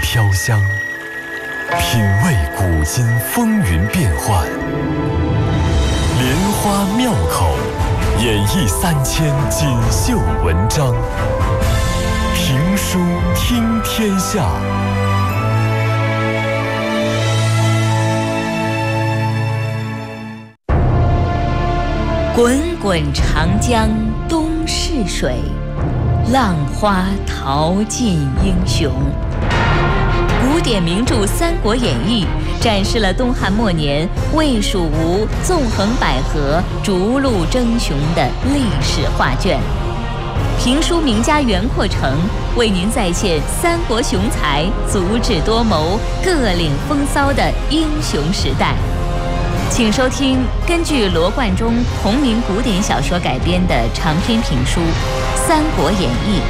飘香，品味古今风云变幻，莲花妙口，演绎3000锦绣文章，评书听天下。 滚滚长江东逝水，浪花淘尽英雄。古典名著《三国演义》展示了东汉末年魏蜀吴纵横捭阖、逐鹿争雄的历史画卷。评书名家袁阔成为您再现三国雄才足智多谋、各领风骚的英雄时代。请收听根据罗贯中同名古典小说改编的长篇评书《三国演义》。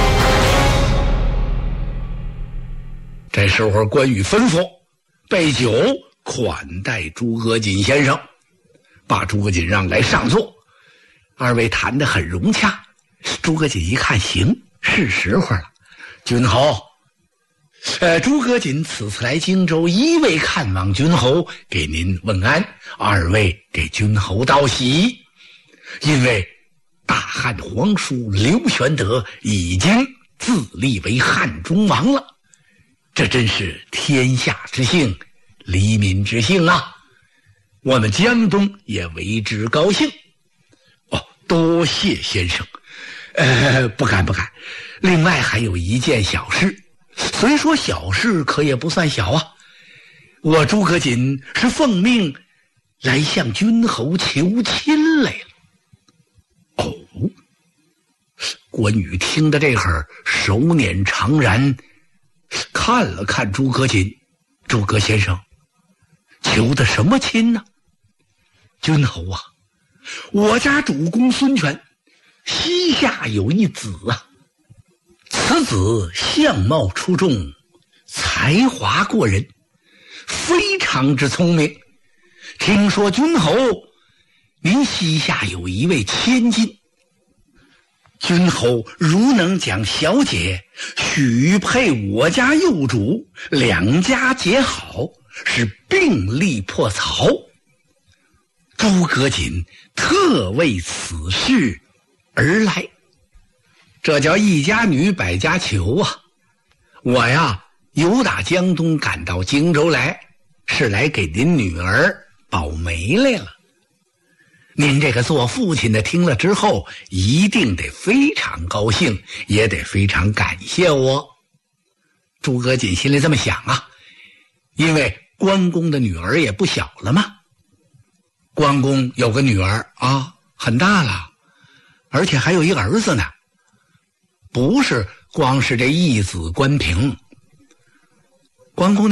这时候关羽吩咐备酒款待诸葛瑾先生，把诸葛瑾让来上座。二位谈得很融洽。诸葛瑾一看，行，是时候了。君侯，诸葛瑾此次来荆州，一位看望君侯，给您问安；二位给君侯道喜。因为大汉皇叔刘玄德已经自立为汉中王了，这真是天下之幸，黎民之幸啊！我们江东也为之高兴。哦，多谢先生。不敢。另外还有一件小事，虽说小事，可也不算小啊。我诸葛瑾是奉命来向君侯求亲来了。哦，关羽听得这会儿手捻长髯，看了看诸葛瑾，诸葛先生，求的什么亲呢？君侯啊，我家主公孙权膝下有一子啊，此子相貌出众，才华过人，非常之聪明。听说君侯您膝下有一位千金，君侯如能将小姐许配我家幼主，两家结好，是并力破曹。诸葛瑾特为此事而来，这叫一家女百家求啊！我呀，由打江东赶到荆州来，是来给您女儿保媒来了。您这个做父亲的听了之后，一定得非常高兴，也得非常感谢我。诸葛瑾心里这么想啊，因为关公的女儿也不小了嘛。关公有个女儿啊，很大了，而且还有一个儿子呢，不是光是这一子关平。关公